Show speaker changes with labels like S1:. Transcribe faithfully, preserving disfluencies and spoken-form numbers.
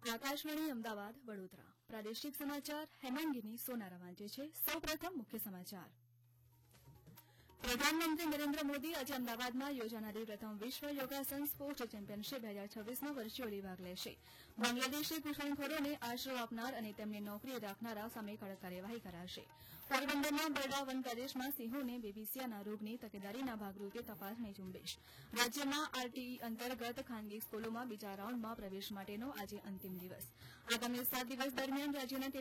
S1: આકાશવાણી અમદાવાદ વડોદરા પ્રાદેશિક સમાચાર હેમાંગીની સોનારા વાંચે છે. સૌપ્રથમ મુખ્ય સમાચાર. પ્રધાનમંત્રી નરેન્દ્ર મોદી આજે અમદાવાદમાં યોજાનારી પ્રથમ વિશ્વ યોગાસન સ્પોર્ટ્સ ચેમ્પિયનશીપ બે હજાર છવ્વીસમાં વર્ચ્યુઅલી ભાગ લેશે. બાંગ્લાદેશી ઘૂસણખોરોને આશરો આપનાર અને તેમને નોકરીએ રાખનારા સામે કડક કાર્યવાહી કરાશે. પોરબંદરના બરડા વન પ્રદેશમાં સિંહોને બેબીસિયાના રોગની તકેદારીના ભાગરૂપે તપાસણી ઝુંબેશ. રાજ્યમાં આરટીઈ અંતર્ગત ખાનગી સ્કૂલોમાં બીજા રાઉન્ડમાં પ્રવેશ માટેનો આજે અંતિમ દિવસ. આગામી સાત દિવસ દરમિયાન રાજ્યના